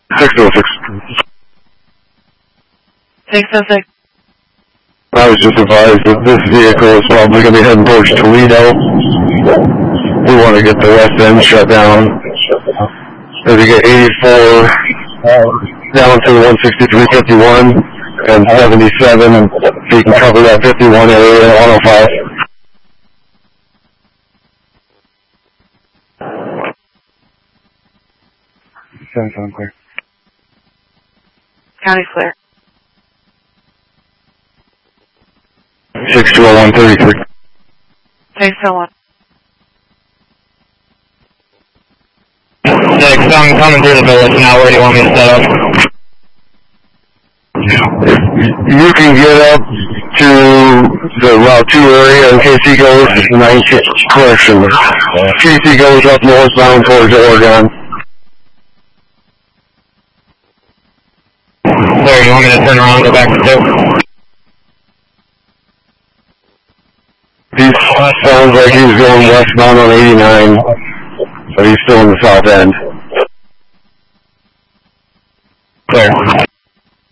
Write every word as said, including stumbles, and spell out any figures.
six oh six. six oh six. I was just advised that this vehicle is probably going to be heading towards Toledo. We want to get the west end shut down. As we get eighty-four down to one sixty-three fifty-one and seventy-seven, so you can cover that fifty-one area at one oh five. seven seven clear. County's clear. six two oh one thirty-three. six oh one. six, I'm coming through the village now. Where do you want me to set up? You can get up to the Route two area, and K C goes nine correction. K C goes up northbound towards Oregon. There, you want me to turn around and go back to two? He sounds like he's going westbound on eighty-nine, but he's still in the south end. Clear.